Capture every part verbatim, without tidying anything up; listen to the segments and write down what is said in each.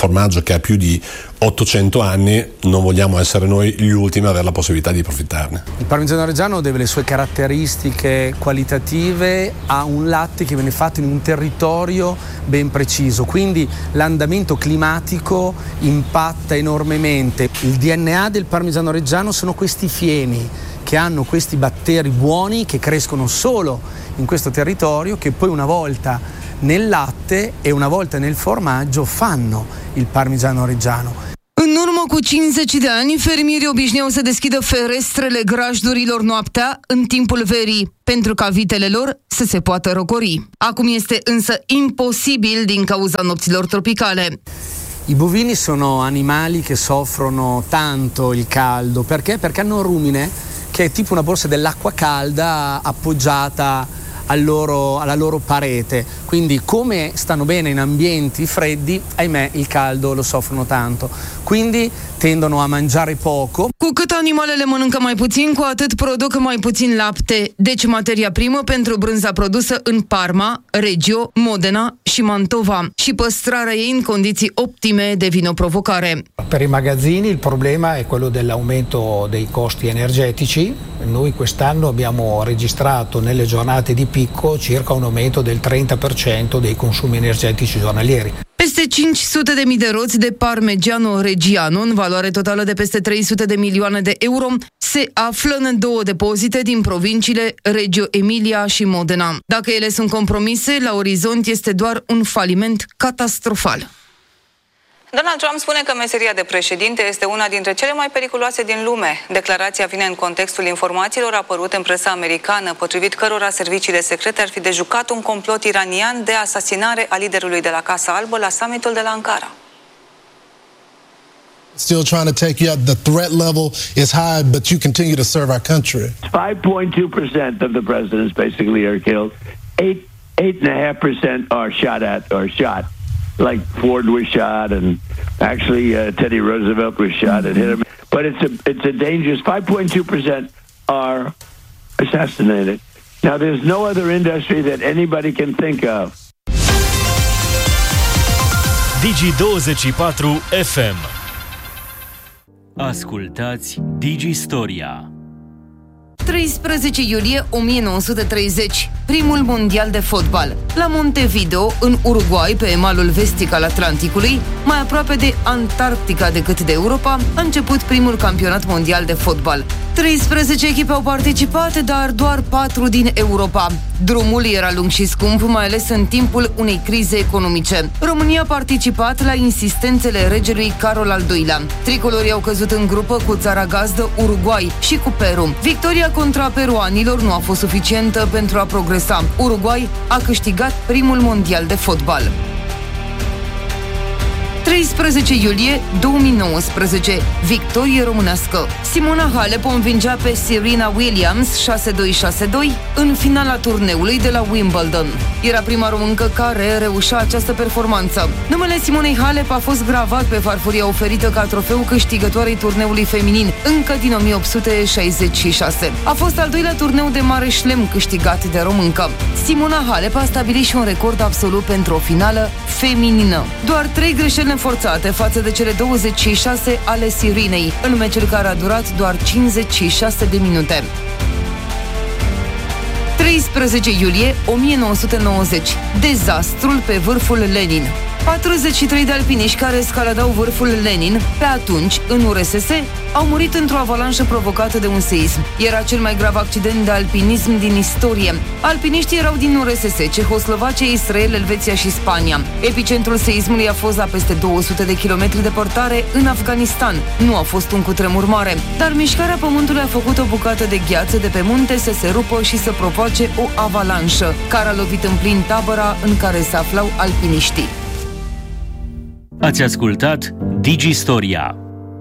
formaggio che ha più di ottocento anni, non vogliamo essere noi gli ultimi a avere la possibilità di approfittarne. Il Parmigiano Reggiano deve le sue caratteristiche qualitative a un latte che viene fatto in un territorio ben preciso, quindi l'andamento climatico impatta enormemente. Il D N A del Parmigiano Reggiano sono questi fieni che hanno questi batteri buoni che crescono solo in questo territorio, che poi una volta nel latte e una volta nel formaggio fanno il Parmigiano Reggiano. În urmă cu cincizeci de ani, fermierii obișnuiau să deschidă ferestrele grajdurilor noaptea în timpul verii, pentru ca vitele lor să se poată răcori. Acum este însă imposibil din cauza nopților tropicale. I bovini sono animali che soffrono tanto il caldo. Perché? Perché hanno un rumine che è tipo una borsa dell'acqua calda appoggiata al loro, alla loro parete. Quindi come stanno bene in ambienti freddi, ahimè il caldo lo soffrono tanto. Quindi tendono a mangiare poco. Cu cât animalele mănâncă mai puțin, cu atât produc mai puțin lapte. Deci materia primă pentru brânza produsă în Parma, Reggio, Modena și Mantova. Și păstrarea ei în condiții optime devine o provocare. Per i magazzini il problema è quello dell'aumento dei costi energetici. Noi quest'anno abbiamo registrato nelle giornate di picco circa un aumento del trenta per cento dei consumi energetici giornalieri. Peste cinci sute de mii de roți de Parmigiano Reggiano, în valoare totală de peste trei sute de milioane de euro, se află în două depozite din provinciile Reggio Emilia și Modena. Dacă ele sunt compromise, la orizont este doar un faliment catastrofal. Donald Trump spune că meseria de președinte este una dintre cele mai periculoase din lume. Declarația vine în contextul informațiilor apărute în presa americană, potrivit cărora serviciile secrete ar fi dejucat un complot iranian de asasinare a liderului de la Casa Albă la summitul de la Ankara. Still trying to take you out. The threat level is high, but you continue to serve our country. five point two percent of the presidents basically are killed. Eight, eight and a half percent are shot at or shot. Like Ford was shot, and actually uh, Teddy Roosevelt was shot and hit him. But it's a it's a dangerous. five point two percent are assassinated. Now there's no other industry that anybody can think of. Digi douăzeci și patru F M. Ascultați Digi Storia. treisprezece iulie o mie nouă sute treizeci, primul mondial de fotbal. La Montevideo, în Uruguay, pe malul vestic al Atlanticului, mai aproape de Antarctica decât de Europa, a început primul campionat mondial de fotbal. treisprezece echipe au participat, dar doar patru din Europa. Drumul era lung și scump, mai ales în timpul unei crize economice. România a participat la insistențele regelui Carol al doilea. Tricolorii au căzut în grupă cu țara gazdă Uruguay și cu Peru. Victoria contra peruanilor nu a fost suficientă pentru a progresa. Uruguay a câștigat primul mondial de fotbal. treisprezece iulie două mii nouăsprezece, victorie românească. Simona Halep o învingea pe Serena Williams șase doi șase doi în finala turneului de la Wimbledon. Era prima româncă care reușea această performanță. Numele Simonei Halep a fost gravat pe farfuria oferită ca trofeu câștigătoarei turneului feminin încă din o mie opt sute șaizeci și șase. A fost al doilea turneu de mare șlem câștigat de româncă. Simona Halep a stabilit și un record absolut pentru o finală feminină. Doar trei greșeli neforțate față de cele douăzeci și șase ale Sirenei, în meciul care a durat doar cincizeci și șase de minute. treisprezece iulie o mie nouă sute nouăzeci. Dezastrul pe vârful Lenin. patruzeci și trei de alpiniști care escaladau vârful Lenin, pe atunci, în U R S S, au murit într-o avalanșă provocată de un seism. Era cel mai grav accident de alpinism din istorie. Alpiniștii erau din U R S S, Cehoslovacia, Israel, Elveția și Spania. Epicentrul seismului a fost la peste două sute de kilometri departare în Afganistan. Nu a fost un cutremur mare, dar mișcarea pământului a făcut o bucată de gheață de pe munte să se rupă și să provoace o avalanșă, care a lovit în plin tabăra în care se aflau alpiniștii. Ați ascultat Digi Storia.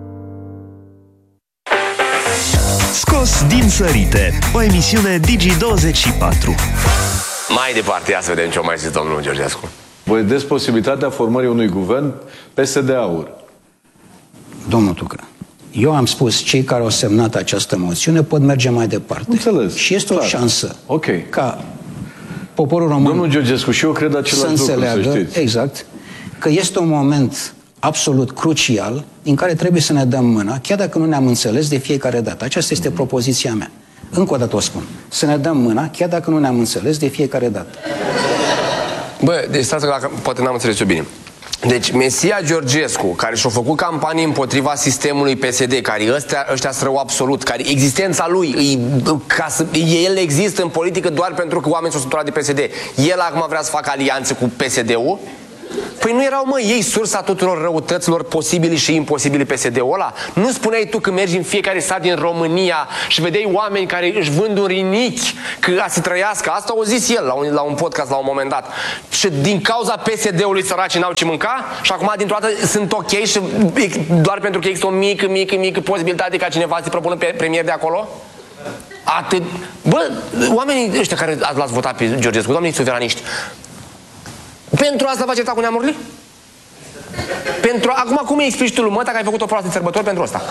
Scos din sărite, o emisiune Digi douăzeci și patru. Mai departe, ia să vedem ce o mai zis domnul Georgescu. Vă vedeți posibilitatea formării unui guvern P S D-AUR. Domnul Tucă, eu am spus, cei care au semnat această moțiune pot merge mai departe. Înțeles. Și este clar. O șansă Ok. ca poporul român domnul Georgescu, și eu cred același să lucru, înțeleagă, să știți. Exact, că este un moment absolut crucial din care trebuie să ne dăm mâna, chiar dacă nu ne-am înțeles de fiecare dată. Aceasta este propoziția mea. Încă o dată o spun. Să ne dăm mâna, chiar dacă nu ne-am înțeles de fiecare dată. Bă, deci stați că poate n-am înțeles eu bine. Deci Mesia Georgescu, care și-a făcut campanii împotriva sistemului P S D, care ăstea, ăștia sunt rău absolut, care existența lui, îi, ca să, el există în politică doar pentru că oamenii s-au săturat de P S D. El acum vrea să facă alianțe cu P S D-ul? Păi nu erau, mă, ei sursa tuturor răutăților posibili și imposibili P S D-ul ăla? Nu spuneai tu că mergi în fiecare sat din România și vedeai oameni care își vând un rinichi ca să trăiască? Asta o zis el la un, la un podcast la un moment dat. Și din cauza P S D-ului săracii n-au ce mânca și acum dintr-o dată sunt ok și doar pentru că există o mică, mică, mică posibilitate ca cineva să-i propună pe premier de acolo? Atât. Bă, oamenii ăștia care l-ați votat pe Georgescu, doamnei suveraniști, pentru asta v-ați certat cu neamurile? Pentru... Acum, cum îi explici tu lui măta că ai făcut o proastă sărbători pentru asta?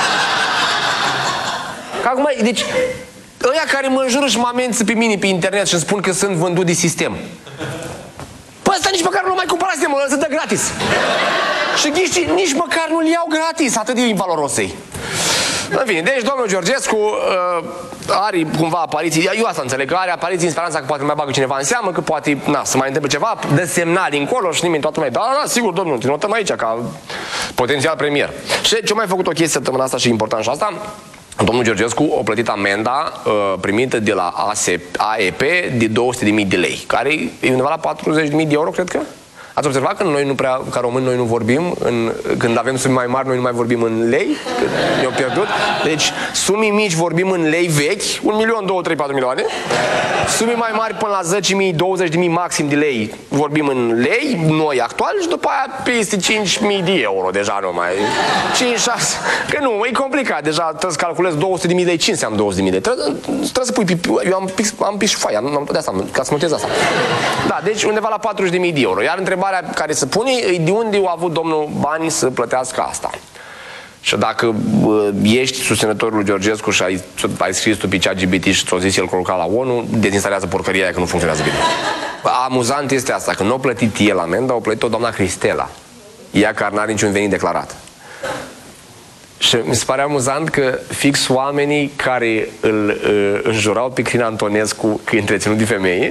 Că acum, deci, ăia care mă înjură și mă amenință pe mine pe internet și îmi spun că sunt vândut de sistem. Păi ăsta nici măcar nu mai cumpăra sistemul, ăla se dă gratis. Și ghiști, nici măcar nu-l iau gratis, atât de invaloros ei. În fine, deci domnul Georgescu uh, are cumva apariții, eu asta înțeleg, că are apariții în speranța că poate mai bagă cineva în seamă, că poate, na, să mai întâmple ceva, dă semnal dincolo și nimeni toată mai, da, da, sigur, domnul, te notăm aici ca potențial premier. Și ce-a mai făcut o chestie săptămâna asta și important și asta, domnul Georgescu a plătit amenda uh, primită de la A E P de două sute de mii de lei, care e undeva la patruzeci de mii de euro, cred că? Ați observat că noi nu prea, ca români, noi nu vorbim, în, când avem sume mai mari, noi nu mai vorbim în lei, că ne-au pierdut. Deci, sumii mici vorbim în lei vechi, un milion, două, trei, patru milioane. Sumii mai mari până la zece mii, douăzeci de mii maxim de lei vorbim în lei, noi actual, și după aia peste cinci mii de euro, deja nu mai... cinci șase... Că nu, e complicat, deja trebuie să calculez două sute de mii de lei, ce înseamnă două sute de mii de lei? Trebuie, trebuie să pui, eu am pix, am pix și foaia, de asta, ca să notez asta. Da, deci undeva la patruzeci de mii de euro, iar întrebarea care se pune e de unde a avut domnul bani să plătească asta. Și dacă bă, ești susținătorul lui Georgescu și ai, ai scris tu pe ChatGPT și ți-o zis el coloca la ONU, dezinstalează porcăria aia că nu funcționează bine. Amuzant este asta, că nu a plătit el amenda, a plătit-o doamna Cristela. Ea care n-are niciun venit declarat. Și mi se pare amuzant că fix oamenii care îl uh, înjurau pe Crin Antonescu că e întreținut de femeie,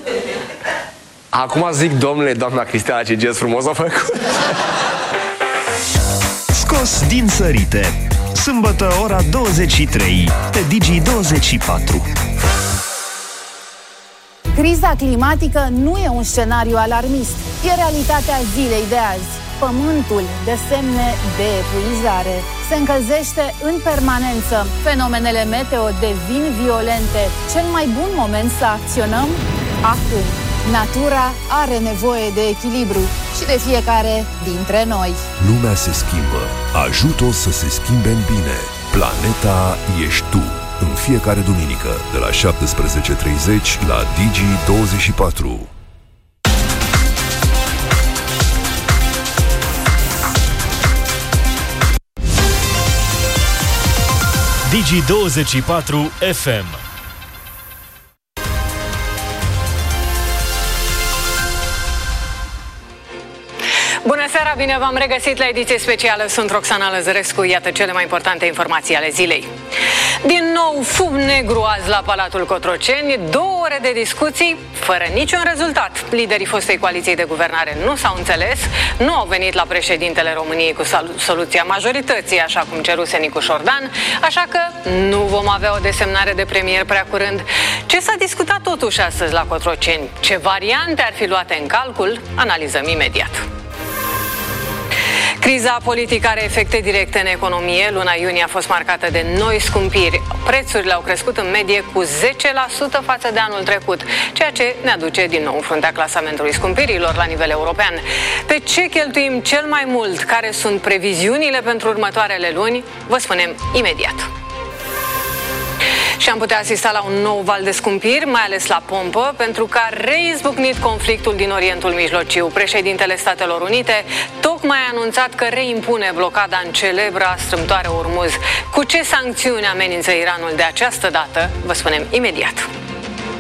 acum zic, domnule, doamna Cristela, ce gest frumos a făcut. Scos din sărite. Sâmbătă, ora douăzeci și trei, pe Digi douăzeci și patru. Criza climatică nu e un scenariu alarmist. E realitatea zilei de azi. Pământul dă semne de epuizare. Se încălzește în permanență. Fenomenele meteo devin violente. Cel mai bun moment să acționăm? Acum. Natura are nevoie de echilibru și de fiecare dintre noi. Lumea se schimbă. Ajută-o să se schimbe în bine. Planeta ești tu. În fiecare duminică, de la șaptesprezece treizeci la Digi douăzeci și patru. Digi douăzeci și patru F M. Bună seara, bine v-am regăsit la ediție specială. Sunt Roxana Lăzărescu, iată cele mai importante informații ale zilei. Din nou fum negru azi la Palatul Cotroceni, două ore de discuții fără niciun rezultat. Liderii fostei coaliții de guvernare nu s-au înțeles, nu au venit la președintele României cu soluția majorității, așa cum ceruse Nicu Șordan, așa că nu vom avea o desemnare de premier prea curând. Ce s-a discutat totuși astăzi la Cotroceni? Ce variante ar fi luate în calcul? Analizăm imediat. Criza politică are efecte directe în economie. Luna iunie a fost marcată de noi scumpiri. Prețurile au crescut în medie cu zece la sută față de anul trecut, ceea ce ne aduce din nou în fruntea clasamentului scumpirilor la nivel european. Pe ce cheltuim cel mai mult? Care sunt previziunile pentru următoarele luni? Vă spunem imediat. Și am putea asista la un nou val de scumpiri, mai ales la pompă, pentru că a reizbucnit conflictul din Orientul Mijlociu. Președintele Statelor Unite tocmai a anunțat că reimpune blocada în celebra strâmtoare Ormuz. Cu ce sancțiuni amenință Iranul de această dată? Vă spunem imediat.